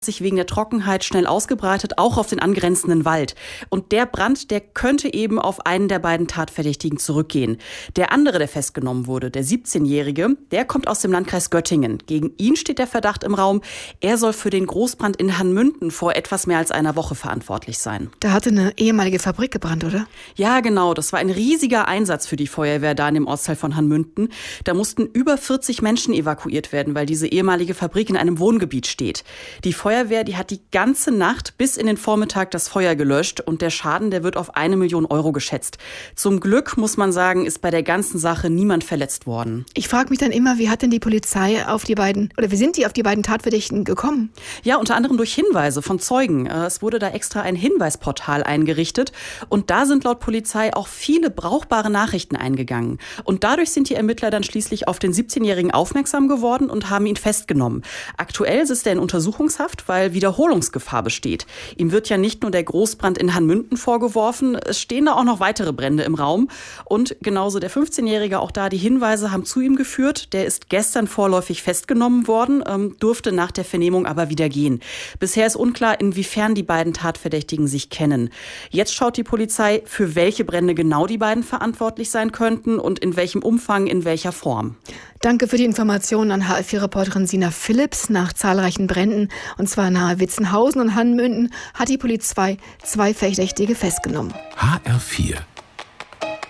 sich wegen der Trockenheit schnell ausgebreitet, auch auf den angrenzenden Wald. Und der Brand, der könnte eben auf einen der beiden Tatverdächtigen zurückgehen. Der andere, der festgenommen wurde, der 17-Jährige, der kommt aus dem Landkreis Göttingen. Gegen ihn steht der Verdacht im Raum, er soll für den Großbrand in Hanmünden vor etwas mehr als einer Woche verantwortlich sein. Da hatte eine ehemalige Fabrik gebrannt, oder? Ja, genau. Das war ein riesiger Einsatz für die Feuerwehr da in dem Ortsteil von Hanmünden. Da mussten über 40 Menschen evakuiert werden, weil diese ehemalige Fabrik in einem Wohngebiet steht. Die Feuerwehr, die hat die ganze Nacht bis in den Vormittag das Feuer gelöscht und der Schaden, der wird auf 1 Million Euro geschätzt. Zum Glück, muss man sagen, ist bei der ganzen Sache niemand verletzt worden. Ich frage mich dann immer, wie hat denn die Polizei wie sind die auf die beiden Tatverdächtigen gekommen? Ja, unter anderem durch Hinweise von Zeugen. Es wurde da extra ein Hinweisportal eingerichtet und da sind laut Polizei auch viele brauchbare Nachrichten eingegangen. Und dadurch sind die Ermittler dann schließlich auf den 17-Jährigen aufmerksam geworden und haben ihn festgenommen. Aktuell sitzt er in Untersuchungshaft, weil Wiederholungsgefahr besteht. Ihm wird ja nicht nur der Großbrand in Hanmünden vorgeworfen, es stehen da auch noch weitere Brände im Raum. Und genauso der 15-Jährige, auch da die Hinweise haben zu ihm geführt. Der ist gestern vorläufig festgenommen worden, durfte nach der Vernehmung aber wieder gehen. Bisher ist unklar, inwiefern die beiden Tatverdächtigen sich kennen. Jetzt schaut die Polizei, für welche Brände genau die beiden verantwortlich sein könnten und in welchem Umfang, in welcher Form. Danke für die Informationen an HR4-Reporterin Sina Philipps. Nach zahlreichen Bränden, und zwar nahe Witzenhausen und Hanmünden, hat die Polizei 2 Verdächtige festgenommen. HR4